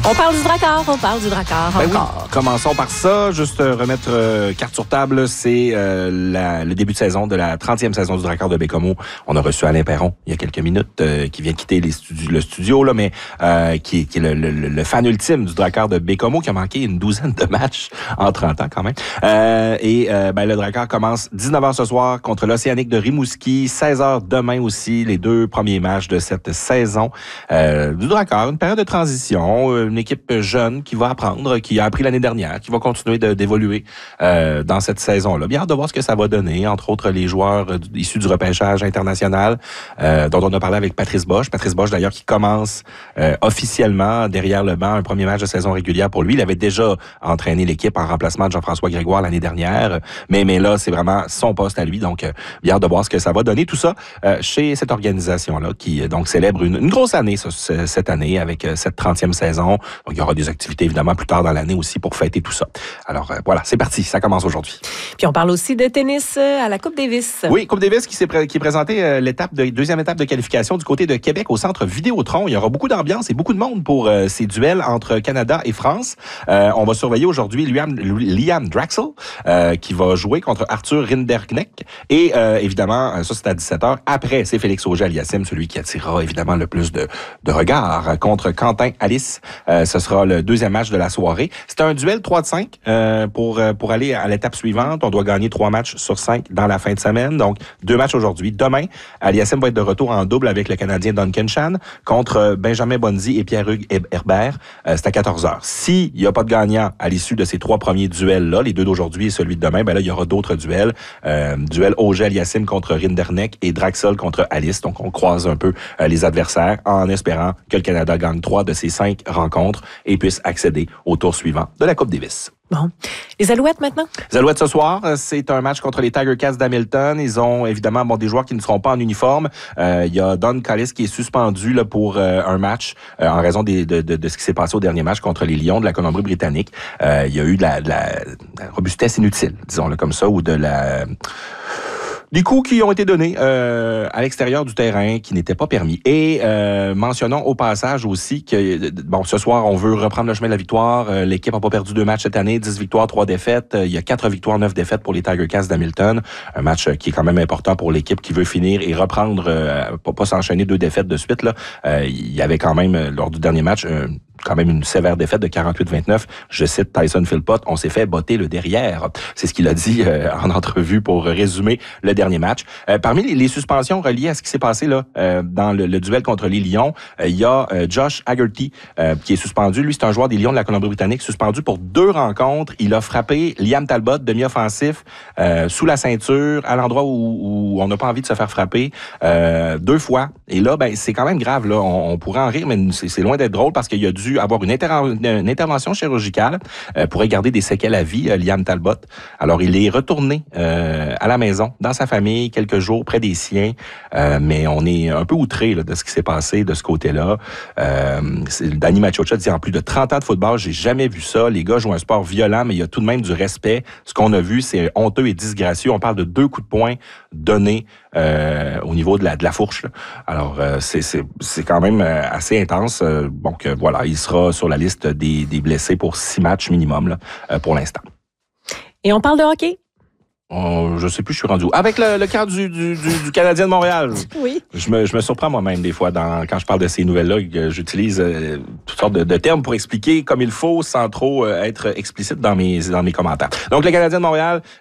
On parle du Drakkar Ben encore. Oui. Commençons par ça. Juste remettre carte sur table, c'est le début de saison de la 30e saison du Drakkar de Baie-Comeau. On a reçu Alain Perron il y a quelques minutes, qui vient quitter le studio, là, mais qui est le fan ultime du Drakkar de Baie-Comeau, qui a manqué une douzaine de matchs en 30 ans quand même. Le Drakkar commence 19h ce soir contre l'Océanique de Rimouski, 16h demain aussi, les deux premiers matchs de cette saison du Drakkar. Une période de transition, une équipe jeune qui va apprendre, qui a appris l'année dernière, qui va continuer d'évoluer dans cette saison-là. Bien hâte de voir ce que ça va donner, entre autres les joueurs issus du repêchage international, dont on a parlé avec Patrice Bosch. Patrice Bosch, d'ailleurs, qui commence officiellement derrière le banc un premier match de saison régulière pour lui. Il avait déjà entraîné l'équipe en remplacement de Jean-François Grégoire l'année dernière, mais là, c'est vraiment son poste à lui, donc bien hâte de voir ce que ça va donner. Tout ça chez cette organisation-là qui donc célèbre une grosse année cette année avec cette 30e saison. Donc, il y aura des activités, évidemment, plus tard dans l'année aussi pour fêter tout ça. Alors, voilà, c'est parti. Ça commence aujourd'hui. Puis, on parle aussi de tennis à la Coupe Davis. Oui, Coupe Davis qui est présentée deuxième étape de qualification du côté de Québec au centre Vidéotron. Il y aura beaucoup d'ambiance et beaucoup de monde pour ces duels entre Canada et France. On va surveiller aujourd'hui Liam Draxel qui va jouer contre Arthur Rinderknecht. Et évidemment, ça, c'est à 17h. Après, c'est Félix Auger-Aliassime, celui qui attirera évidemment le plus de regards contre Quentin Alice. Ce sera le deuxième match de la soirée. C'est un duel 3 de 5 pour aller à l'étape suivante. On doit gagner 3 matchs sur 5 dans la fin de semaine. Donc, 2 matchs aujourd'hui. Demain, Aliassime va être de retour en double avec le Canadien Duncan Chan contre Benjamin Bonzi et Pierre-Hugues Herbert. C'est à 14h. S'il n'y a pas de gagnant à l'issue de ces 3 premiers duels-là, les 2 d'aujourd'hui et celui de demain, ben là, il y aura d'autres duels. Duel Auger-Aliassime contre Rinderknecht et Draxel contre Alice. Donc, on croise un peu les adversaires en espérant que le Canada gagne 3 de ces 5 rencontres et puisse accéder au tour suivant de la Coupe Davis. Bon. Les Alouettes maintenant? Les Alouettes ce Soir, c'est un match contre les Tiger Cats d'Hamilton. Ils ont évidemment des joueurs qui ne seront pas en uniforme. Il y a Don Callis qui est suspendu là, pour un match en raison de ce qui s'est passé au dernier match contre les Lions de la Colombie-Britannique. Il y a eu de la robustesse inutile, disons-le comme ça, ou des coups qui ont été donnés à l'extérieur du terrain qui n'étaient pas permis. Et mentionnons au passage aussi que ce soir, on veut reprendre le chemin de la victoire. L'équipe n'a pas perdu 2 matchs cette année, 10 victoires, 3 défaites. Il y a 4 victoires, 9 défaites pour les Tiger Cats d'Hamilton. Un match qui est quand même important pour l'équipe qui veut finir et reprendre, pas s'enchaîner 2 défaites de suite. Là. Il y avait quand même, lors du dernier match, quand même une sévère défaite de 48-29. Je cite Tyson Philpott, on s'est fait botter le derrière. C'est ce qu'il a dit en entrevue pour résumer le dernier match. Parmi les suspensions reliées à ce qui s'est passé là dans le duel contre les Lions, il y a Josh Haggerty qui est suspendu. Lui, c'est un joueur des Lions de la Colombie-Britannique, suspendu pour 2 rencontres. Il a frappé Liam Talbot, demi-offensif, sous la ceinture, à l'endroit où on n'a pas envie de se faire frapper, 2 fois. Et là, c'est quand même grave. Là, on pourrait en rire, mais c'est loin d'être drôle parce qu'il a dû avoir une intervention chirurgicale pour garder des séquelles à vie, Liam Talbot. Alors, il est retourné à la maison, dans sa famille, quelques jours près des siens, mais on est un peu outré de ce qui s'est passé de ce côté-là. Danny Machocha dit, en plus de 30 ans de football, j'ai jamais vu ça. Les gars jouent un sport violent, mais il y a tout de même du respect. Ce qu'on a vu, c'est honteux et disgracieux. On parle de 2 coups de poing donnés au niveau de la fourche. Là. Alors, c'est quand même assez intense. Donc, voilà, il sera sur la liste des blessés pour 6 matchs minimum là, pour l'instant. Et on parle de hockey? Je sais plus, je suis rendu où. Avec le cas du Canadien de Montréal. Oui. Je me surprends moi-même des fois quand je parle de ces nouvelles-là, que j'utilise toutes sortes de termes pour expliquer comme il faut sans trop être explicite dans mes commentaires. Donc, le Canadien de Montréal